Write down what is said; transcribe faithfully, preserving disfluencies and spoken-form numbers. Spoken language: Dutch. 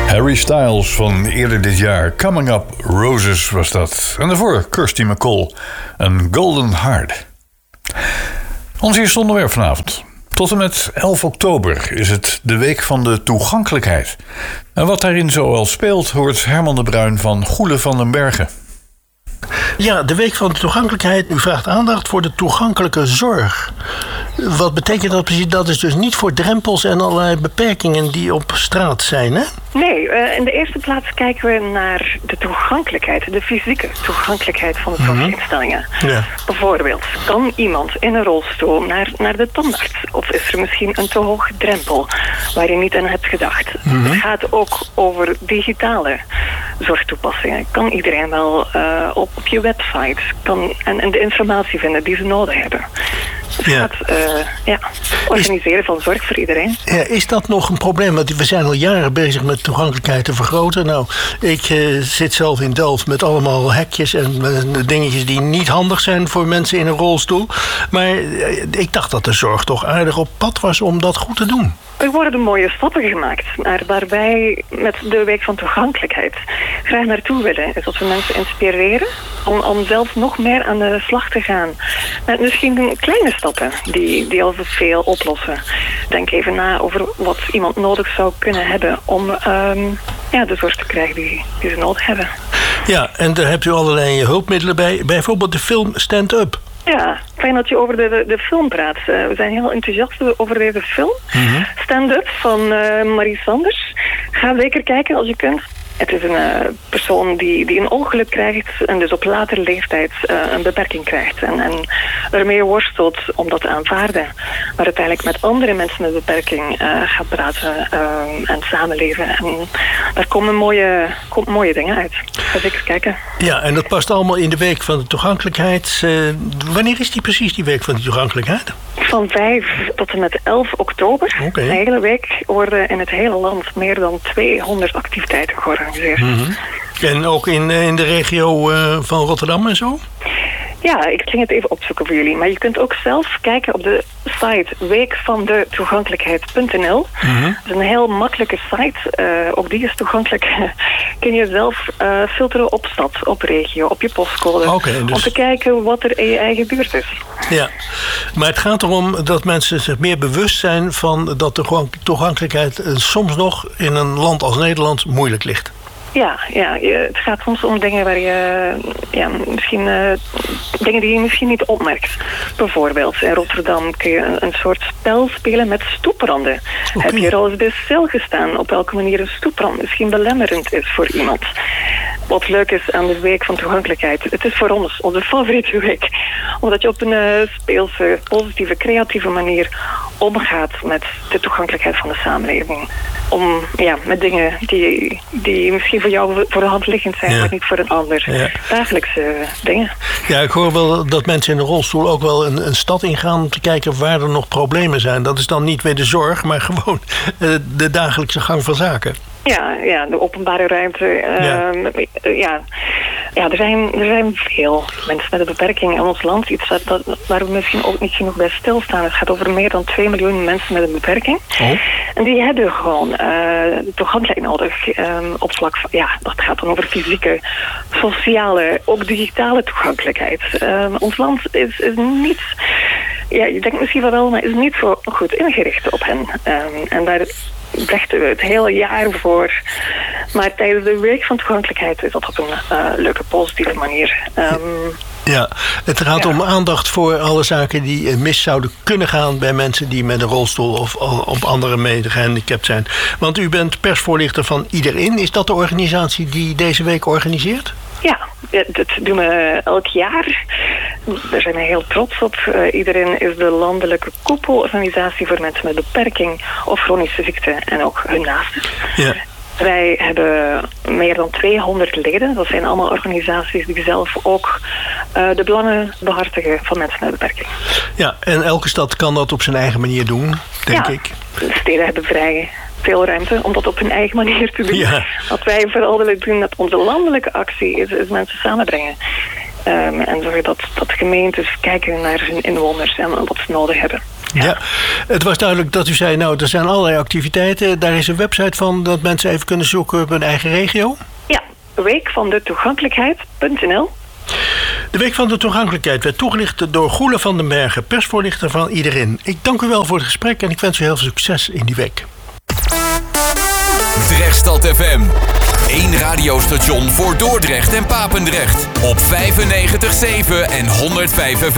Harry Styles van eerder dit jaar. Coming Up Roses was dat. En daarvoor Kirsty MacColl. Een Golden Heart. Ons eerste onderwerp vanavond. Tot en met elf oktober is het de Week van de Toegankelijkheid. En wat daarin zoal speelt, hoort Herman de Bruin van Goele van den Bergen. Ja, de Week van de Toegankelijkheid. U vraagt aandacht voor de toegankelijke zorg. Wat betekent dat precies? Dat is dus niet voor drempels en allerlei beperkingen die op straat zijn, hè? Nee, uh, in de eerste plaats kijken we naar de toegankelijkheid, de fysieke toegankelijkheid van de zorginstellingen. Mm-hmm. Ja. Bijvoorbeeld, kan iemand in een rolstoel naar, naar de tandarts? Of is er misschien een te hoge drempel waar je niet aan hebt gedacht? Mm-hmm. Het gaat ook over digitale zorgtoepassingen. Kan iedereen wel uh, op, op je website kan, en, en de informatie vinden die ze nodig hebben? Het ja. gaat uh, ja, organiseren van zorg voor iedereen. Ja, is dat nog een probleem? Want we zijn al jaren bezig met toegankelijkheid te vergroten. Nou, ik uh, zit zelf in Delft met allemaal hekjes en uh, dingetjes die niet handig zijn voor mensen in een rolstoel. Maar uh, ik dacht dat de zorg toch aardig op pad was om dat goed te doen. Er worden mooie stappen gemaakt, maar waar wij met de Week van Toegankelijkheid graag naartoe willen, is dat we mensen inspireren om, om zelf nog meer aan de slag te gaan. Met misschien kleine stappen die, die al veel oplossen. Denk even na over wat iemand nodig zou kunnen hebben om um, ja, de zorg te krijgen die, die ze nodig hebben. Ja, en daar hebt u allerlei hulpmiddelen bij, bijvoorbeeld de film Stand Up. Ja, fijn dat je over de, de, de film praat. Uh, we zijn heel enthousiast over deze film. Mm-hmm. Stand Up van uh, Marie Sanders. Ga zeker kijken als je kunt. Het is een uh, persoon die, die een ongeluk krijgt en dus op latere leeftijd uh, een beperking krijgt. En, en ermee worstelt om dat te aanvaarden. Maar uiteindelijk met andere mensen met beperking uh, gaat praten uh, en samenleven. En daar komen mooie, komen mooie dingen uit. Ga zeker kijken. Ja, en dat past allemaal in de Week van de Toegankelijkheid. Uh, wanneer is die precies, die Week van de Toegankelijkheid? Van vijf tot en met elf oktober. Okay. De hele week worden in het hele land meer dan tweehonderd activiteiten georganiseerd. Mm-hmm. En ook in, in de regio uh, van Rotterdam en zo? Ja, ik ging het even opzoeken voor jullie. Maar je kunt ook zelf kijken op de site weekvandetoegankelijkheid punt n l. Mm-hmm. Dat is een heel makkelijke site. Uh, ook die is toegankelijk. Kun je zelf uh, filteren op stad, op regio, op je postcode. Okay, dus... Om te kijken wat er in je eigen buurt is. Ja, maar het gaat erom dat mensen zich meer bewust zijn van dat de toegankelijkheid soms nog in een land als Nederland moeilijk ligt. Ja, ja, het gaat soms om dingen waar je, ja, misschien uh, dingen die je misschien niet opmerkt. Bijvoorbeeld in Rotterdam kun je een, een soort spel spelen met stoepranden. Okay. Heb je er al eens bij stilgestaan op welke manier een stoeprand misschien belemmerend is voor iemand? Wat leuk is aan de Week van Toegankelijkheid, het is voor ons onze favoriete week. Omdat je op een uh, speelse, positieve, creatieve manier omgaat met de toegankelijkheid van de samenleving. Om, ja, met dingen die, die misschien voor jou voor de hand liggend zijn, ja. maar niet voor een ander. Ja. Dagelijkse uh, dingen. Ja, ik hoor wel dat mensen in een rolstoel ook wel een, een stad ingaan om te kijken waar er nog problemen zijn. Dat is dan niet weer de zorg, maar gewoon uh, de dagelijkse gang van zaken. Ja, ja, de openbare ruimte. Uh, ja. Ja, ja er, zijn, er zijn veel mensen met een beperking in ons land. Iets dat, dat, waar we misschien ook niet genoeg bij stilstaan. Het gaat over meer dan twee miljoen mensen met een beperking. Oh. En die hebben gewoon uh, toegankelijkheid nodig. Um, op vlak van, ja, dat gaat dan over fysieke, sociale, ook digitale toegankelijkheid. Um, ons land is, is niet... Ja, je denkt misschien wel, maar is niet zo goed ingericht op hen. Um, en daar vechten we het hele jaar voor. Maar tijdens de Week van Toegankelijkheid is dat op een uh, leuke, positieve manier. Um, ja, het gaat ja. om aandacht voor alle zaken die mis zouden kunnen gaan bij mensen die met een rolstoel of op andere mede gehandicapt zijn. Want u bent persvoorlichter van Iedereen. Is dat de organisatie die deze week organiseert? Ja, dat doen we elk jaar. Daar zijn we heel trots op. Uh, Iedereen is de landelijke koepelorganisatie voor mensen met beperking of chronische ziekte en ook hun naasten. Ja. Wij hebben meer dan tweehonderd leden. Dat zijn allemaal organisaties die zelf ook uh, de belangen behartigen van mensen met beperking. Ja, en elke stad kan dat op zijn eigen manier doen, denk ja, ik. De steden hebben vrij veel ruimte om dat op hun eigen manier te doen. Ja. Wat wij vooral willen doen met onze landelijke actie is, is mensen samenbrengen. Um, en zorgen dat, dat gemeentes kijken naar hun inwoners en wat ze nodig hebben. Ja. ja, het was duidelijk dat u zei, nou, er zijn allerlei activiteiten. Daar is een website van dat mensen even kunnen zoeken op hun eigen regio. Ja, week van de toegankelijkheid punt n l. De Week van de Toegankelijkheid werd toegelicht door Goele van den Bergen, persvoorlichter van Iedereen. Ik dank u wel voor het gesprek en ik wens u heel veel succes in die week. Drechtstad F M. Eén radiostation voor Dordrecht en Papendrecht. Op vijfennegentig komma zeven en honderdvijf F